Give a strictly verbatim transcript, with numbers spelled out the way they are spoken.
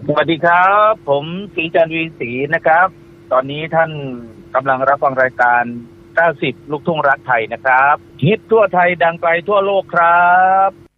สวัสดีครับผมศรีจันทร์วีศรีนะครับตอนนี้ท่านกำลังรับฟังรายการเก้าสิบลูกทุ่งรักไทยนะครับฮิตทั่วไทยดังไกลทั่วโลกครับ